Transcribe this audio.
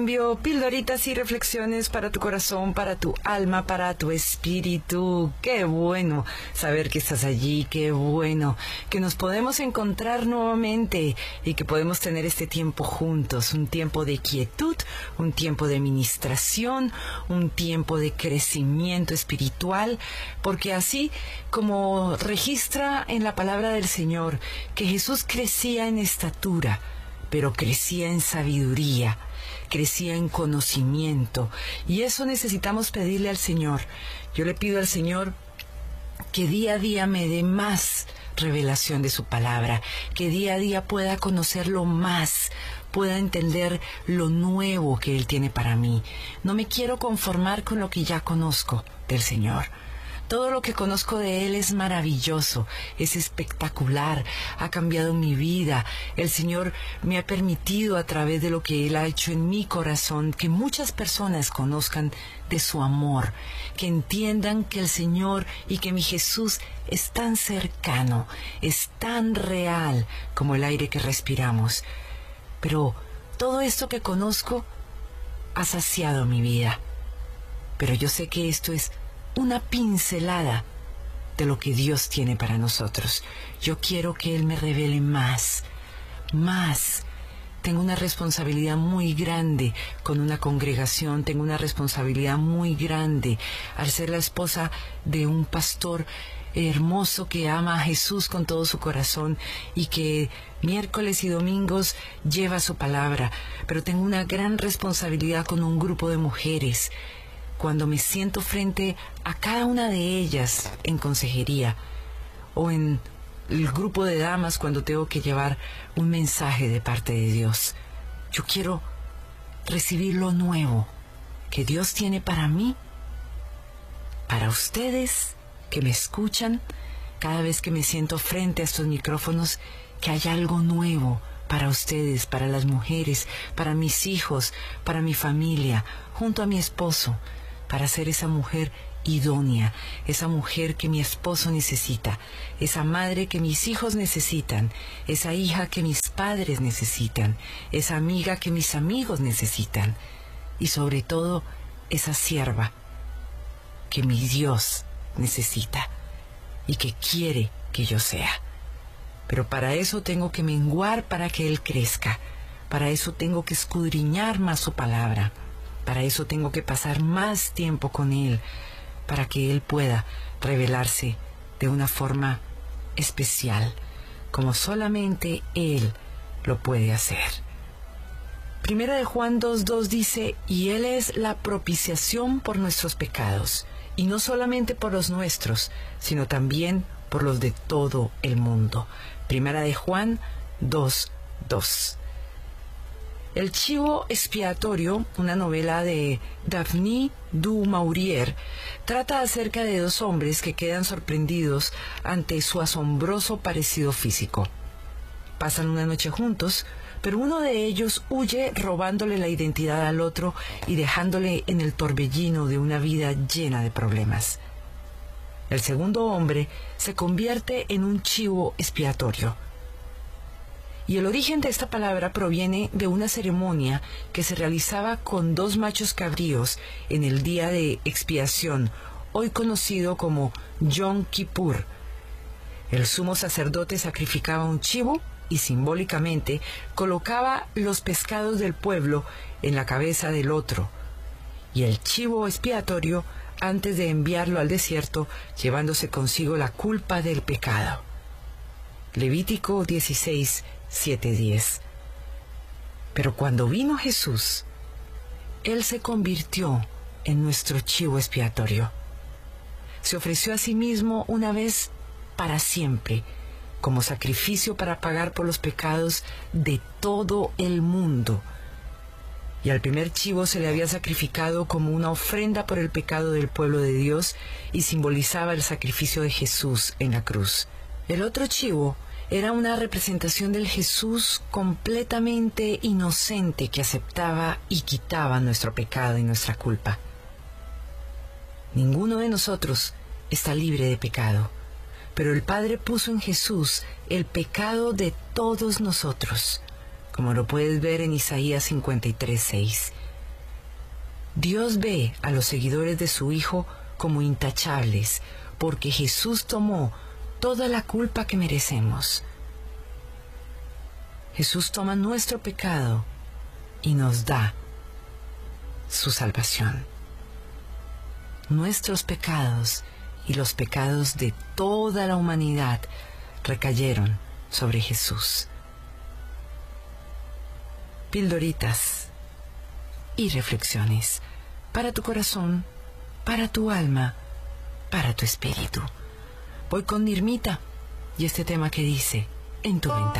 Envío pildoritas y reflexiones para tu corazón, para tu alma, para tu espíritu. Qué bueno saber que estás allí, qué bueno que nos podemos encontrar nuevamente y que podemos tener este tiempo juntos, un tiempo de quietud, un tiempo de ministración, un tiempo de crecimiento espiritual, porque así como registra en la palabra del Señor que Jesús crecía en estatura, pero crecía en sabiduría, crecía en conocimiento, y eso necesitamos pedirle al Señor. Yo le pido al Señor que día a día me dé más revelación de su palabra, que día a día pueda conocerlo más, pueda entender lo nuevo que Él tiene para mí. No me quiero conformar con lo que ya conozco del Señor. Todo lo que conozco de Él es maravilloso, es espectacular, ha cambiado mi vida. El Señor me ha permitido, a través de lo que Él ha hecho en mi corazón, que muchas personas conozcan de su amor, que entiendan que el Señor y que mi Jesús es tan cercano, es tan real como el aire que respiramos. Pero todo esto que conozco ha saciado mi vida. Pero yo sé que esto es una pincelada de lo que Dios tiene para nosotros. Yo quiero que Él me revele más. Tengo una responsabilidad muy grande con una congregación, tengo una responsabilidad muy grande al ser la esposa de un pastor hermoso que ama a Jesús con todo su corazón y que miércoles y domingos lleva su palabra. Pero tengo una gran responsabilidad con un grupo de mujeres. Cuando me siento frente a cada una de ellas en consejería o en el grupo de damas cuando tengo que llevar un mensaje de parte de Dios, yo quiero recibir lo nuevo que Dios tiene para mí, para ustedes que me escuchan. Cada vez que me siento frente a estos micrófonos, que haya algo nuevo para ustedes, para las mujeres, para mis hijos, para mi familia, junto a mi esposo, para ser esa mujer idónea, esa mujer que mi esposo necesita, esa madre que mis hijos necesitan, esa hija que mis padres necesitan, esa amiga que mis amigos necesitan, y sobre todo esa sierva que mi Dios necesita y que quiere que yo sea. Pero para eso tengo que menguar para que Él crezca, para eso tengo que escudriñar más su palabra. Para eso tengo que pasar más tiempo con Él, para que Él pueda revelarse de una forma especial, como solamente Él lo puede hacer. Primera de Juan 2:2 dice: y Él es la propiciación por nuestros pecados, y no solamente por los nuestros, sino también por los de todo el mundo. Primera de Juan 2:2. El chivo expiatorio, una novela de Daphne du Maurier, trata acerca de dos hombres que quedan sorprendidos ante su asombroso parecido físico. Pasan una noche juntos, pero uno de ellos huye robándole la identidad al otro y dejándole en el torbellino de una vida llena de problemas. El segundo hombre se convierte en un chivo expiatorio. Y el origen de esta palabra proviene de una ceremonia que se realizaba con dos machos cabríos en el día de expiación, hoy conocido como Yom Kippur. El sumo sacerdote sacrificaba un chivo y simbólicamente colocaba los pecados del pueblo en la cabeza del otro, y el chivo expiatorio antes de enviarlo al desierto, llevándose consigo la culpa del pecado. Levítico 16:7-10. Pero cuando vino Jesús, Él se convirtió en nuestro chivo expiatorio. Se ofreció a sí mismo una vez para siempre, como sacrificio para pagar por los pecados de todo el mundo. Y al primer chivo se le había sacrificado como una ofrenda por el pecado del pueblo de Dios y simbolizaba el sacrificio de Jesús en la cruz. El otro chivo era una representación del Jesús completamente inocente que aceptaba y quitaba nuestro pecado y nuestra culpa. Ninguno de nosotros está libre de pecado, pero el Padre puso en Jesús el pecado de todos nosotros, como lo puedes ver en Isaías 53:6. Dios ve a los seguidores de su Hijo como intachables, porque Jesús tomó toda la culpa que merecemos. Jesús toma nuestro pecado y nos da su salvación. Nuestros pecados y los pecados de toda la humanidad recayeron sobre Jesús. Pildoritas y reflexiones para tu corazón, para tu alma, para tu espíritu. Voy con Nirmita y este tema que dice: en tu ventana.